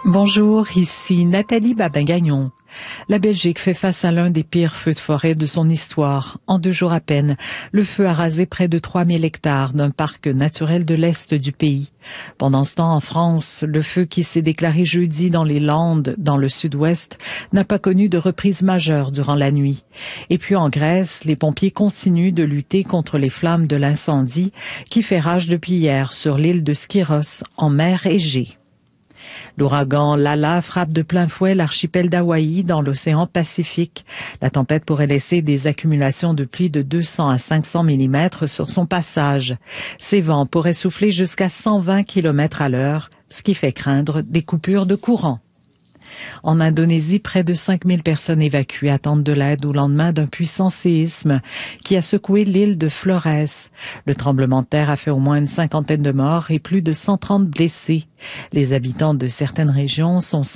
Bonjour, ici Nathalie Babin-Gagnon. La Belgique fait face à l'un des pires feux de forêt de son histoire. En 2 jours à peine, le feu a rasé près de 3000 hectares d'un parc naturel de l'Est du pays. Pendant ce temps, en France, le feu qui s'est déclaré jeudi dans les Landes, dans le sud-ouest, n'a pas connu de reprise majeure durant la nuit. Et puis en Grèce, les pompiers continuent de lutter contre les flammes de l'incendie qui fait rage depuis hier sur l'île de Skyros, en mer Égée. L'ouragan Lala frappe de plein fouet l'archipel d'Hawaï dans l'océan Pacifique. La tempête pourrait laisser des accumulations de pluie de 200 à 500 mm sur son passage. Ces vents pourraient souffler jusqu'à 120 km à l'heure, ce qui fait craindre des coupures de courant. En Indonésie, près de 5000 personnes évacuées attendent de l'aide au lendemain d'un puissant séisme qui a secoué l'île de Flores. Le tremblement de terre a fait au moins une 50aine de morts et plus de 130 blessés. Les habitants de certaines régions sont